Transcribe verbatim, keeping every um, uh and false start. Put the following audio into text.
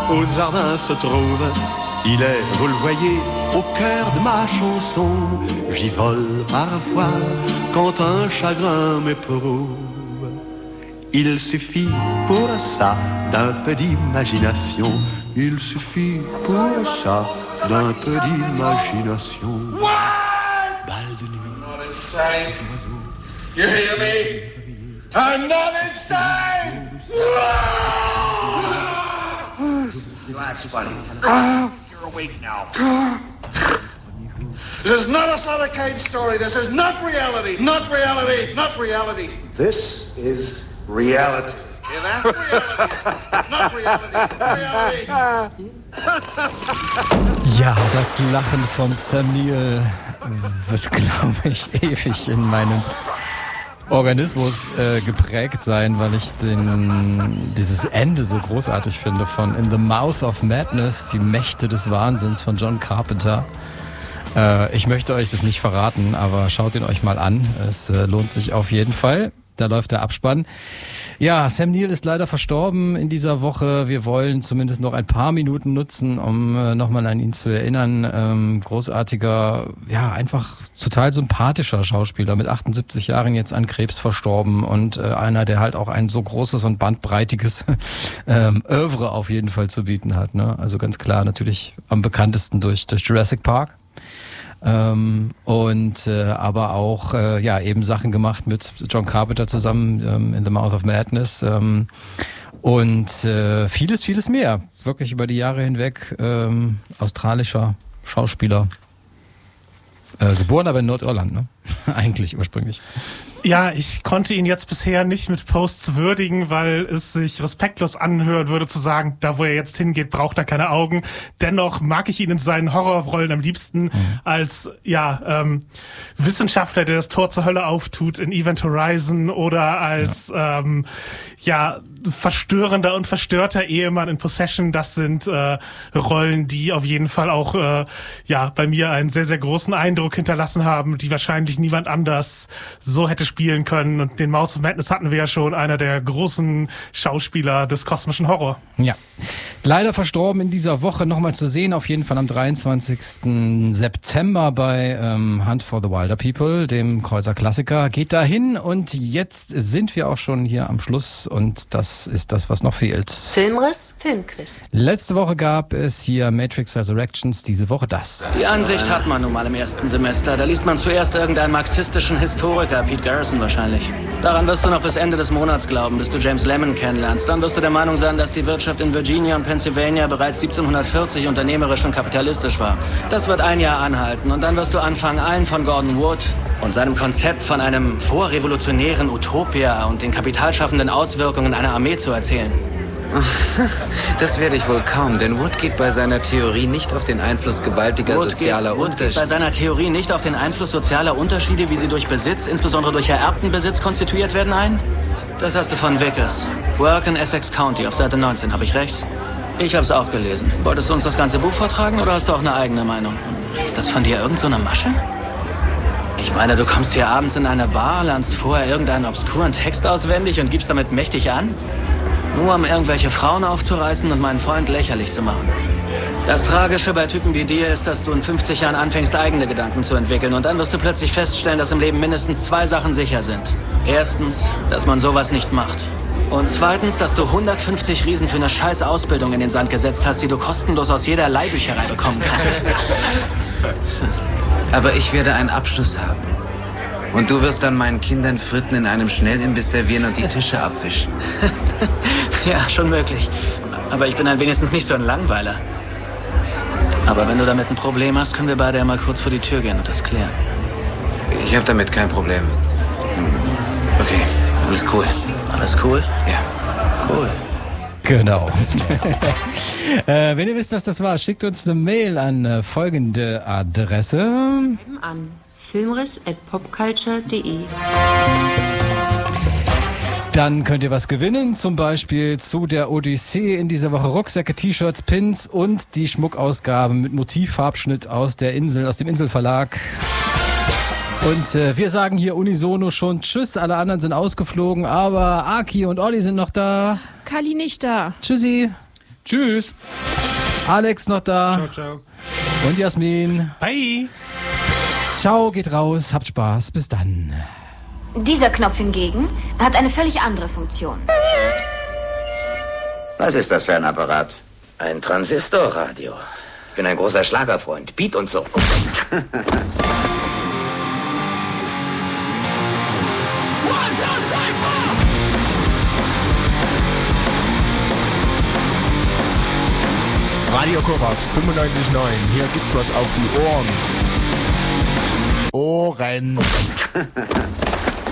au jardin se trouve. Il est, vous le voyez, au cœur de ma chanson. J'y vole parfois quand un chagrin m'éprouve. Il suffit pour ça d'un peu d'imagination. Il suffit pour ça d'un peu d'imagination. What? Balle de nuit. Not insane. You hear me? I'm not insane. Relax, buddy. You're awake now. This is not a Sutter Kane story. This is not reality. Not reality. Not reality. This is reality. Hear that? Reality. Not reality. Reality. Ja, das Lachen von Sam Neill wird, glaube ich, ewig in meinem Organismus äh, geprägt sein, weil ich den, dieses Ende so großartig finde von In the Mouth of Madness, die Mächte des Wahnsinns von John Carpenter. Äh, ich möchte euch das nicht verraten, aber schaut ihn euch mal an. Es äh, lohnt sich auf jeden Fall. Da läuft der Abspann. Ja, Sam Neill ist leider verstorben in dieser Woche. Wir wollen zumindest noch ein paar Minuten nutzen, um äh, nochmal an ihn zu erinnern. Ähm, großartiger, ja, einfach total sympathischer Schauspieler, mit achtundsiebzig Jahren jetzt an Krebs verstorben und äh, einer, der halt auch ein so großes und bandbreitiges ähm, Oeuvre auf jeden Fall zu bieten hat. Ne? Also ganz klar natürlich am bekanntesten durch, durch Jurassic Park. Ähm, und äh, aber auch äh, ja eben Sachen gemacht mit John Carpenter zusammen, ähm, In the Mouth of Madness, ähm, und äh, vieles, vieles mehr. Wirklich über die Jahre hinweg ähm, australischer Schauspieler. Äh, geboren aber in Nordirland, ne? Eigentlich ursprünglich. Ja, ich konnte ihn jetzt bisher nicht mit Posts würdigen, weil es sich respektlos anhören würde zu sagen, da wo er jetzt hingeht, braucht er keine Augen. Dennoch mag ich ihn in seinen Horrorrollen am liebsten mhm. als ja ähm, Wissenschaftler, der das Tor zur Hölle auftut in Event Horizon, oder als ja, ähm, ja verstörender und verstörter Ehemann in Possession. Das sind äh, Rollen, die auf jeden Fall auch äh, ja bei mir einen sehr, sehr großen Eindruck hinterlassen haben, die wahrscheinlich niemand anders so hätte spielen können. Und den Mouth of Madness hatten wir ja schon, einer der großen Schauspieler des kosmischen Horror. Ja, leider verstorben in dieser Woche, nochmal zu sehen, auf jeden Fall am dreiundzwanzigsten September bei ähm, Hunt for the Wilder People, dem Kreuzer Klassiker. Geht dahin, und jetzt sind wir auch schon hier am Schluss, und das ist das, was noch fehlt. Filmriss, Filmquiz. Letzte Woche gab es hier Matrix Resurrections, diese Woche das. Die Ansicht hat man nun mal im ersten Semester. Da liest man zuerst irgendeinen marxistischen Historiker, Pete Garrison wahrscheinlich. Daran wirst du noch bis Ende des Monats glauben, bis du James Lemon kennenlernst. Dann wirst du der Meinung sein, dass die Wirtschaft in Virginia und Pennsylvania bereits siebzehnhundertvierzig unternehmerisch und kapitalistisch war. Das wird ein Jahr anhalten, und dann wirst du anfangen, allen von Gordon Wood und seinem Konzept von einem vorrevolutionären Utopia und den kapitalschaffenden Auswirkungen einer Armee zu erzählen. Das werde ich wohl kaum, denn Wood geht bei seiner Theorie nicht auf den Einfluss gewaltiger Wood sozialer geht, Wood Unterschiede. geht bei seiner Theorie nicht auf den Einfluss sozialer Unterschiede, wie sie durch Besitz, insbesondere durch ererbten Besitz, konstituiert werden, ein? Das hast du von Vickers. Work in Essex County auf Seite neunzehn, habe ich recht? Ich habe es auch gelesen. Wolltest du uns das ganze Buch vortragen, oder hast du auch eine eigene Meinung? Ist das von dir irgend so eine Masche? Ich meine, du kommst hier abends in eine Bar, lernst vorher irgendeinen obskuren Text auswendig und gibst damit mächtig an? Nur um irgendwelche Frauen aufzureißen und meinen Freund lächerlich zu machen. Das Tragische bei Typen wie dir ist, dass du in fünfzig Jahren anfängst, eigene Gedanken zu entwickeln, und dann wirst du plötzlich feststellen, dass im Leben mindestens zwei Sachen sicher sind. Erstens, dass man sowas nicht macht. Und zweitens, dass du hundertfünfzig Riesen für eine scheiß Ausbildung in den Sand gesetzt hast, die du kostenlos aus jeder Leihbücherei bekommen kannst. Aber ich werde einen Abschluss haben. Und du wirst dann meinen Kindern Fritten in einem Schnellimbiss servieren und die Tische abwischen. Ja, schon möglich. Aber ich bin dann wenigstens nicht so ein Langweiler. Aber wenn du damit ein Problem hast, können wir beide ja mal kurz vor die Tür gehen und das klären. Ich habe damit kein Problem. Okay, alles cool. Alles cool? Ja. Cool. Genau. äh, wenn ihr wisst, was das war, schickt uns eine Mail an äh, folgende Adresse. An filmriss at popculture punkt de. Dann könnt ihr was gewinnen, zum Beispiel zu der Odyssee in dieser Woche Rucksäcke, T-Shirts, Pins und die Schmuckausgabe mit Motivfarbschnitt aus der Insel, aus dem Inselverlag. Und äh, wir sagen hier unisono schon Tschüss, alle anderen sind ausgeflogen, aber Aki und Olli sind noch da. Kali nicht da. Tschüssi. Tschüss. Alex noch da. Ciao, ciao. Und Jasmin. Bye. Ciao, geht raus, habt Spaß, bis dann. Dieser Knopf hingegen hat eine völlig andere Funktion. Was ist das für ein Apparat? Ein Transistorradio. Ich bin ein großer Schlagerfreund. Beat und so. Radio Korax fünfundneunzig Komma neun. Hier gibt's was auf die Ohren. Ohren.